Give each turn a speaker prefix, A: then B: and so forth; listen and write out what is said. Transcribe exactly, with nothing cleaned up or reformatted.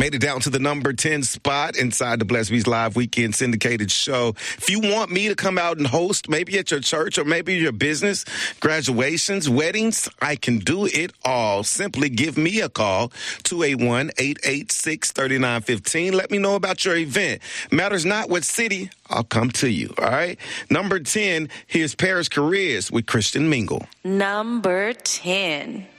A: Made it down to the number ten spot inside the Blessed Bees Live Weekend syndicated show. If you want me to come out and host, maybe at your church or maybe your business, graduations, weddings, I can do it all. Simply give me a call, two eight one, eight eight six, three nine one five. Let me know about your event. Matters not what city, I'll come to you, all right? Number ten, here's Paris Careers with Christian Mingle.
B: Number ten.